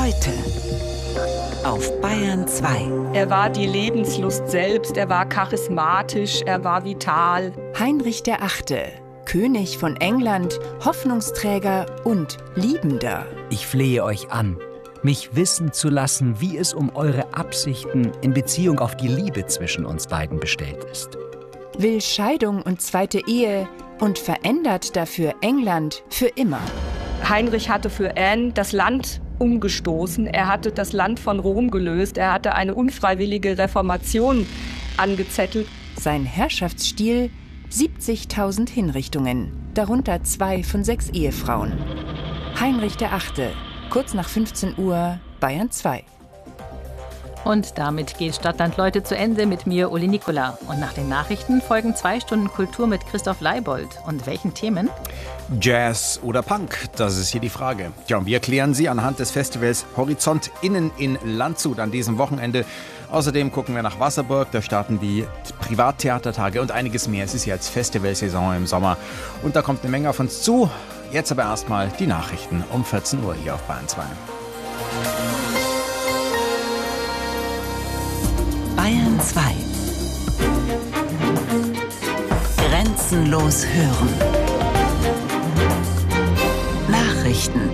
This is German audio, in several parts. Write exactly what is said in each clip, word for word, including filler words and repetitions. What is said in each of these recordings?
Heute auf Bayern zwei. Er war die Lebenslust selbst, er war charismatisch, er war vital. Heinrich der Achte, König von England, Hoffnungsträger und Liebender. Ich flehe euch an, mich wissen zu lassen, wie es um eure Absichten in Beziehung auf die Liebe zwischen uns beiden bestellt ist. Will Scheidung und zweite Ehe und verändert dafür England für immer. Heinrich hatte für Anne das Land umgestoßen, er hatte das Land von Rom gelöst, er hatte eine unfreiwillige Reformation angezettelt. Sein Herrschaftsstil: siebzigtausend Hinrichtungen, darunter zwei von sechs Ehefrauen. Heinrich der Achte, kurz nach fünfzehn Uhr, Bayern zwei. Und damit geht Stadtland Leute zu Ende mit mir, Uli Nikola. Und nach den Nachrichten folgen zwei Stunden Kultur mit Christoph Leibold. Und welchen Themen? Jazz oder Punk, das ist hier die Frage. Ja, und wir klären sie anhand des Festivals Horizont Innen in Landshut an diesem Wochenende. Außerdem gucken wir nach Wasserburg, da starten die Privattheatertage und einiges mehr. Es ist jetzt Festivalsaison im Sommer und da kommt eine Menge auf uns zu. Jetzt aber erstmal die Nachrichten um vierzehn Uhr hier auf Bayern zwei. Bayern zwei. Grenzenlos hören. Nachrichten.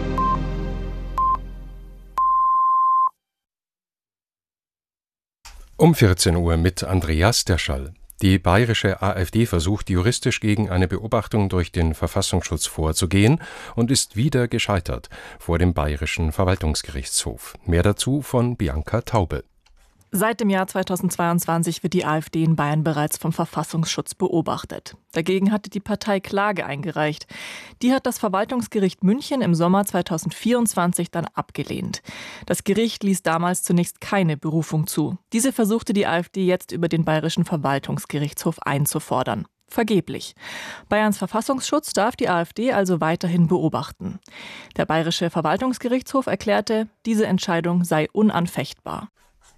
Um vierzehn Uhr mit Andreas Derschall. Die bayerische AfD versucht juristisch gegen eine Beobachtung durch den Verfassungsschutz vorzugehen und ist wieder gescheitert vor dem bayerischen Verwaltungsgerichtshof. Mehr dazu von Bianca Taube. Seit dem Jahr zweitausendzweiundzwanzig wird die AfD in Bayern bereits vom Verfassungsschutz beobachtet. Dagegen hatte die Partei Klage eingereicht. Die hat das Verwaltungsgericht München im Sommer zweitausendvierundzwanzig dann abgelehnt. Das Gericht ließ damals zunächst keine Berufung zu. Diese versuchte die AfD jetzt über den bayerischen Verwaltungsgerichtshof einzufordern. Vergeblich. Bayerns Verfassungsschutz darf die AfD also weiterhin beobachten. Der bayerische Verwaltungsgerichtshof erklärte, diese Entscheidung sei unanfechtbar.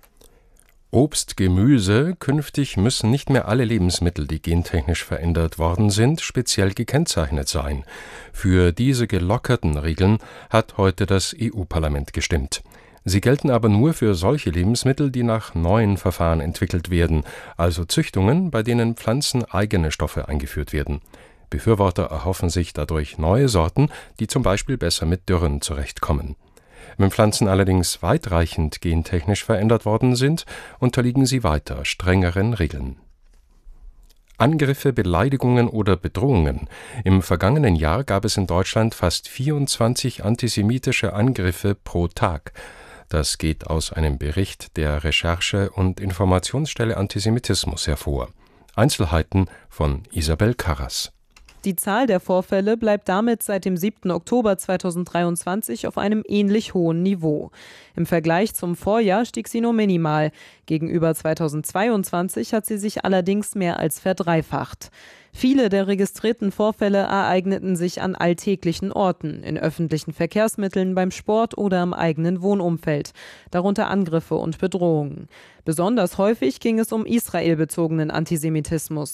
Obst, Gemüse, künftig müssen nicht mehr alle Lebensmittel, die gentechnisch verändert worden sind, speziell gekennzeichnet sein. Für diese gelockerten Regeln hat heute das E U-Parlament gestimmt. Sie gelten aber nur für solche Lebensmittel, die nach neuen Verfahren entwickelt werden, also Züchtungen, bei denen pflanzeneigene Stoffe eingeführt werden. Befürworter erhoffen sich dadurch neue Sorten, die zum Beispiel besser mit Dürren zurechtkommen. Wenn Pflanzen allerdings weitreichend gentechnisch verändert worden sind, unterliegen sie weiter strengeren Regeln. Angriffe, Beleidigungen oder Bedrohungen. Im vergangenen Jahr gab es in Deutschland fast vierundzwanzig antisemitische Angriffe pro Tag. Das geht aus einem Bericht der Recherche- und Informationsstelle Antisemitismus hervor. Einzelheiten von Isabel Karras. Die Zahl der Vorfälle bleibt damit seit dem siebten Oktober zweitausenddreiundzwanzig auf einem ähnlich hohen Niveau. Im Vergleich zum Vorjahr stieg sie nur minimal. Gegenüber zweitausendzweiundzwanzig hat sie sich allerdings mehr als verdreifacht. Viele der registrierten Vorfälle ereigneten sich an alltäglichen Orten, in öffentlichen Verkehrsmitteln, beim Sport oder im eigenen Wohnumfeld, darunter Angriffe und Bedrohungen. Besonders häufig ging es um israelbezogenen Antisemitismus.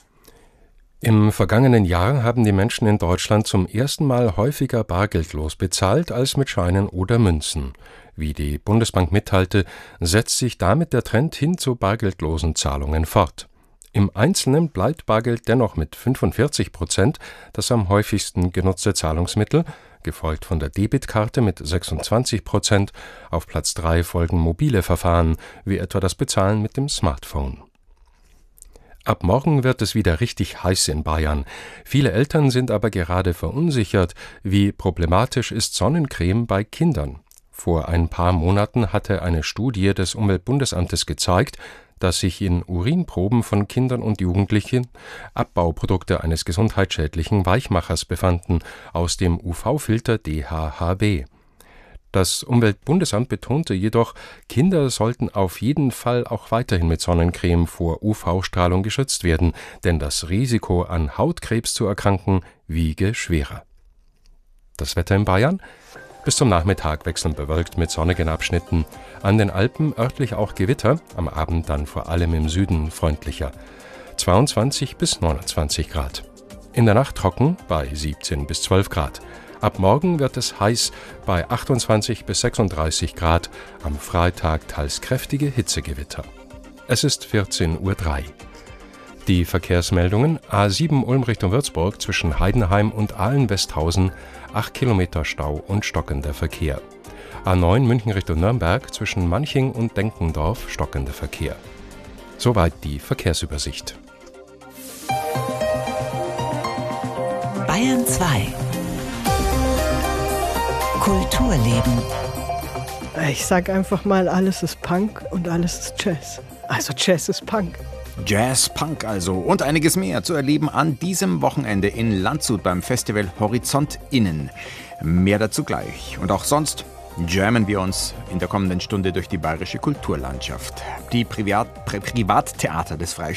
Im vergangenen Jahr haben die Menschen in Deutschland zum ersten Mal häufiger bargeldlos bezahlt als mit Scheinen oder Münzen. Wie die Bundesbank mitteilte, setzt sich damit der Trend hin zu bargeldlosen Zahlungen fort. Im Einzelnen bleibt Bargeld dennoch mit fünfundvierzig Prozent das am häufigsten genutzte Zahlungsmittel, gefolgt von der Debitkarte mit sechsundzwanzig Prozent. Auf Platz drei folgen mobile Verfahren, wie etwa das Bezahlen mit dem Smartphone. Ab morgen wird es wieder richtig heiß in Bayern. Viele Eltern sind aber gerade verunsichert, wie problematisch ist Sonnencreme bei Kindern. Vor ein paar Monaten hatte eine Studie des Umweltbundesamtes gezeigt, dass sich in Urinproben von Kindern und Jugendlichen Abbauprodukte eines gesundheitsschädlichen Weichmachers befanden, aus dem U V-Filter D H H B. Das Umweltbundesamt betonte jedoch, Kinder sollten auf jeden Fall auch weiterhin mit Sonnencreme vor U V-Strahlung geschützt werden, denn das Risiko, an Hautkrebs zu erkranken, wiege schwerer. Das Wetter in Bayern? Bis zum Nachmittag wechselnd bewölkt mit sonnigen Abschnitten. An den Alpen örtlich auch Gewitter, am Abend dann vor allem im Süden freundlicher. zweiundzwanzig bis neunundzwanzig Grad. In der Nacht trocken bei siebzehn bis zwölf Grad. Ab morgen wird es heiß bei achtundzwanzig bis sechsunddreißig Grad, am Freitag teils kräftige Hitzegewitter. Es ist vierzehn Uhr drei. Die Verkehrsmeldungen: A sieben Ulm Richtung Würzburg zwischen Heidenheim und Aalen-Westhausen, acht Kilometer Stau und stockender Verkehr. A neun München Richtung Nürnberg zwischen Manching und Denkendorf, stockender Verkehr. Soweit die Verkehrsübersicht. Bayern zwei. Kulturleben. Ich sag einfach mal, alles ist Punk und alles ist Jazz. Also Jazz ist Punk. Jazz, Punk also und einiges mehr zu erleben an diesem Wochenende in Landshut beim Festival Horizont Innen. Mehr dazu gleich. Und auch sonst jammen wir uns in der kommenden Stunde durch die bayerische Kulturlandschaft. Die Privat- Pri- Privattheater des Freistaats